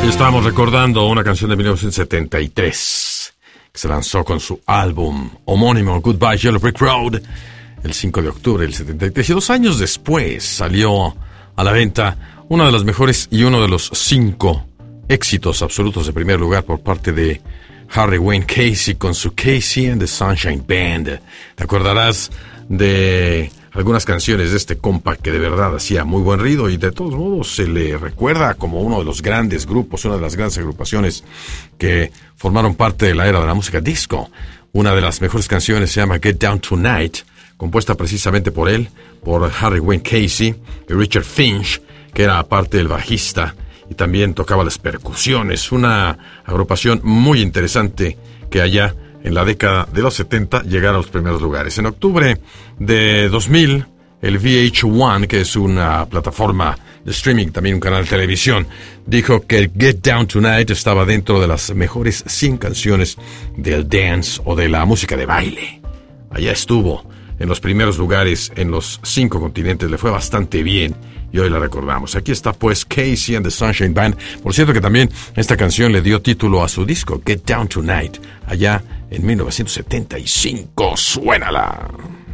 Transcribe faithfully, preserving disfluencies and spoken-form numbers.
Estábamos recordando una canción de mil novecientos setenta y tres que se lanzó con su álbum homónimo Goodbye Yellow Brick Road el cinco de octubre del setenta y tres, y dos años después salió a la venta una de las mejores y uno de los cinco éxitos absolutos de primer lugar por parte de Harry Wayne Casey con su Casey and the Sunshine Band. Te acordarás de algunas canciones de este compa que de verdad hacía muy buen ruido, y de todos modos se le recuerda como uno de los grandes grupos, una de las grandes agrupaciones que formaron parte de la era de la música disco. Una de las mejores canciones se llama Get Down Tonight, compuesta precisamente por él, por Harry Wayne Casey y Richard Finch, que era aparte el bajista y también tocaba las percusiones. Una agrupación muy interesante que allá en la década de los setenta llegara a los primeros lugares. En octubre de dos mil, el V H uno, que es una plataforma de streaming, también un canal de televisión, dijo que Get Down Tonight estaba dentro de las mejores cien canciones del dance o de la música de baile. Allá estuvo en los primeros lugares en los cinco continentes, le fue bastante bien y hoy la recordamos. Aquí está pues Casey and the Sunshine Band. Por cierto que también esta canción le dio título a su disco Get Down Tonight, allá en mil novecientos setenta y cinco. ¡Suénala!